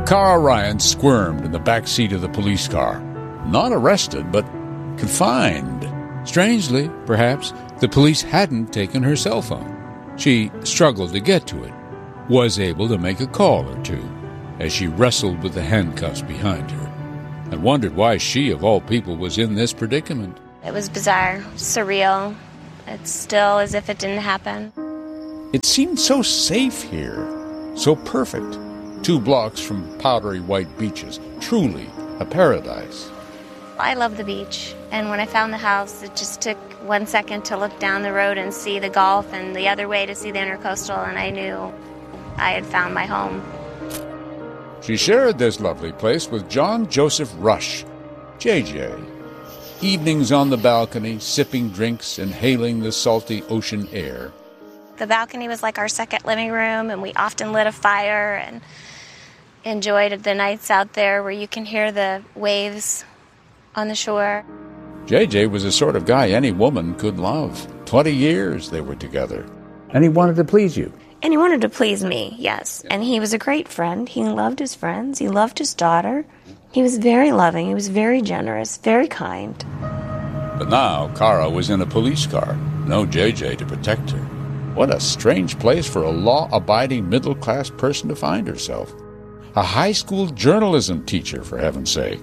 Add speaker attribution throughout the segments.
Speaker 1: Cara Ryan squirmed in the back seat of the police car. Not arrested, but confined. Strangely, perhaps, the police hadn't taken her cell phone. She struggled to get to it, was able to make a call or two, as she wrestled with the handcuffs behind her, and wondered why she, of all people, was in this predicament.
Speaker 2: It was bizarre, surreal. It's still as if it didn't happen.
Speaker 1: It seemed so safe here, so perfect. 2 blocks from powdery white beaches, truly a paradise.
Speaker 2: I love the beach, and when I found the house, it just took 1 second to look down the road and see the Gulf, and the other way to see the Intercoastal, and I knew I had found my home.
Speaker 1: She shared this lovely place with John Joseph Rush, JJ. Evenings on the balcony, sipping drinks, inhaling the salty ocean air.
Speaker 2: The balcony was like our second living room, and we often lit a fire and enjoyed the nights out there where you can hear the waves on the shore.
Speaker 1: JJ was the sort of guy any woman could love. 20 years they were together. And he wanted to please you.
Speaker 2: And he wanted to please me, yes. And he was a great friend. He loved his friends. He loved his daughter. He was very loving. He was very generous, very kind.
Speaker 1: But now Cara was in a police car. No JJ to protect her. What a strange place for a law-abiding middle-class person to find herself. A high school journalism teacher, for heaven's sake.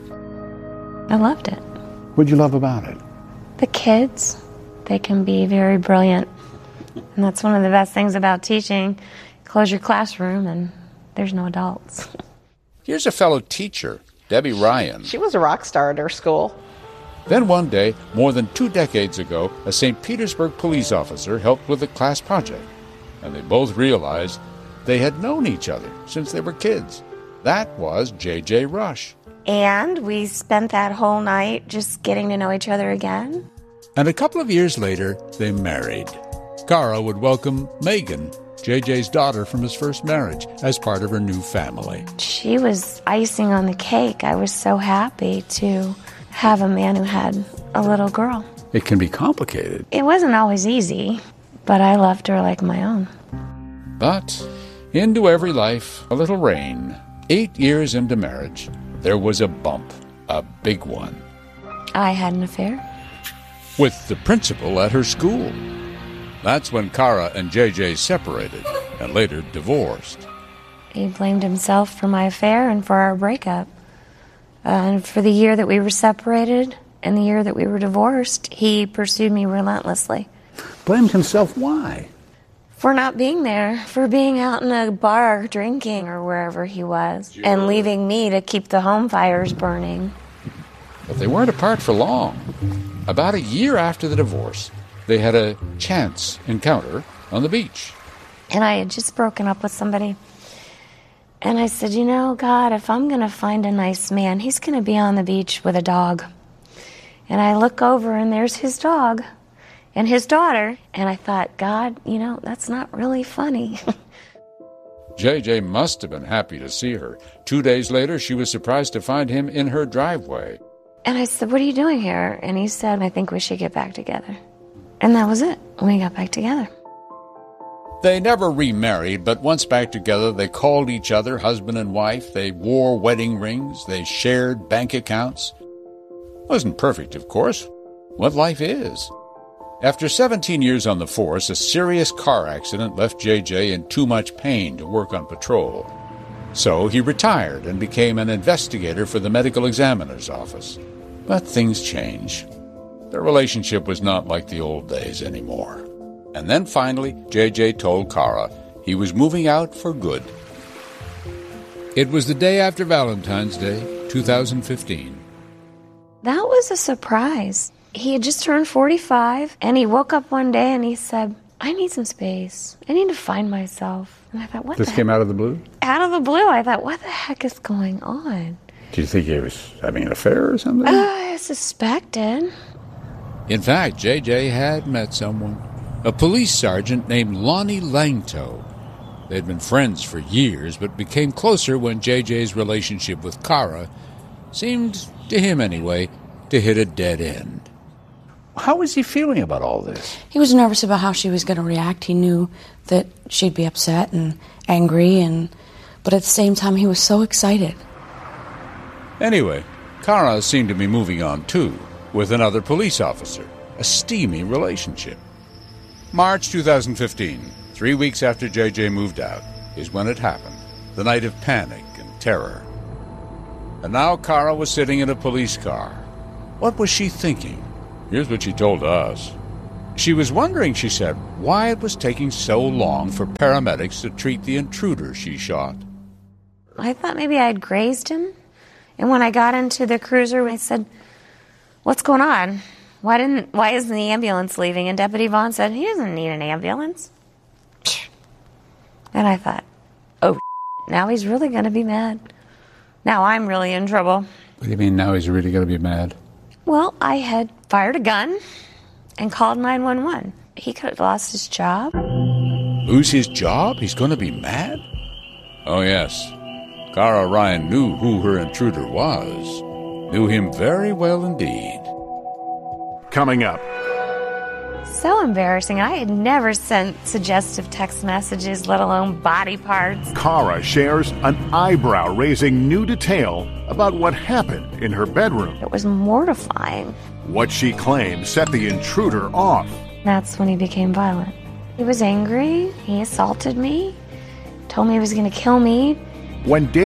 Speaker 2: I loved it.
Speaker 1: What'd you love about it?
Speaker 2: The kids, they can be very brilliant. And that's one of the best things about teaching. Close your classroom and there's no adults.
Speaker 1: Here's a fellow teacher, Debbie Ryan.
Speaker 3: She was a rock star at her school.
Speaker 1: Then one day, more than 2 decades ago, a St. Petersburg police officer helped with a class project. And they both realized they had known each other since they were kids. That was J.J. Rush.
Speaker 2: And we spent that whole night just getting to know each other again.
Speaker 1: And a couple of years later, they married. Cara would welcome Megan, JJ's daughter from his first marriage, as part of her new family.
Speaker 2: She was icing on the cake. I was so happy to have a man who had a little girl.
Speaker 1: It can be complicated.
Speaker 2: It wasn't always easy, but I loved her like my own.
Speaker 1: But into every life, a little rain. 8 years into marriage, there was a bump, a big one.
Speaker 2: I had an affair.
Speaker 1: With the principal at her school. That's when Cara and JJ separated and later divorced.
Speaker 2: He blamed himself for my affair and for our breakup. And for the year that we were separated and the year that we were divorced, he pursued me relentlessly.
Speaker 1: Blamed himself? Why?
Speaker 2: For not being there, for being out in a bar drinking or wherever he was, and leaving me to keep the home fires burning.
Speaker 1: But they weren't apart for long. About a year after the divorce, they had a chance encounter on the beach.
Speaker 2: And I had just broken up with somebody. And I said, you know, God, if I'm going to find a nice man, he's going to be on the beach with a dog. And I look over and there's his dog and his daughter. And I thought, God, you know, that's not really funny.
Speaker 1: JJ must have been happy to see her. 2 days later, she was surprised to find him in her driveway.
Speaker 2: And I said, what are you doing here? And he said, I think we should get back together. And that was it. We got back together.
Speaker 1: They never remarried, but once back together, they called each other husband and wife. They wore wedding rings. They shared bank accounts. Wasn't perfect, of course. What life is. After 17 years on the force, a serious car accident left JJ in too much pain to work on patrol. So he retired and became an investigator for the medical examiner's office. But things change. Their relationship was not like the old days anymore. And then finally, JJ told Cara he was moving out for good. It was the day after Valentine's Day, 2015.
Speaker 2: That was a surprise. He had just turned 45, and he woke up one day and he said, I need some space. I need to find myself. And I thought, what
Speaker 1: This came out of the blue?
Speaker 2: Out of the blue. I thought, what the heck is going on?
Speaker 1: Do you think he was having an affair or something?
Speaker 2: I suspected.
Speaker 1: In fact, JJ had met someone. A police sergeant named Lonnie Langto. They'd been friends for years, but became closer when JJ's relationship with Cara seemed, to him anyway, to hit a dead end. How was he feeling about all this?
Speaker 4: He was nervous about how she was going to react. He knew that she'd be upset and angry, But at the same time, he was so excited.
Speaker 1: Anyway, Kara seemed to be moving on too, with another police officer, a steamy relationship. March 2015, 3 weeks after JJ moved out, is when it happened, the night of panic and terror. And now Kara was sitting in a police car. What was she thinking? Here's what she told us. She was wondering, she said, why it was taking so long for paramedics to treat the intruder she shot.
Speaker 2: I thought maybe I had grazed him. And when I got into the cruiser, I said, "What's going on? Why isn't the ambulance leaving?" And Deputy Vaughn said, "He doesn't need an ambulance." And I thought, oh, now he's really going to be mad. Now I'm really in trouble.
Speaker 1: What do you mean now he's really going to be mad?
Speaker 2: Well, I had fired a gun and called 911. He could have lost his job.
Speaker 1: Lose his job? He's going to be mad? Oh, yes. Kara Ryan knew who her intruder was. Knew him very well indeed.
Speaker 5: Coming up.
Speaker 2: So embarrassing. I had never sent suggestive text messages, let alone body parts.
Speaker 5: Kara shares an eyebrow-raising new detail about what happened in her bedroom.
Speaker 2: It was mortifying.
Speaker 5: What she claims set the intruder off.
Speaker 2: That's when he became violent. He was angry. He assaulted me. Told me he was going to kill me.
Speaker 5: When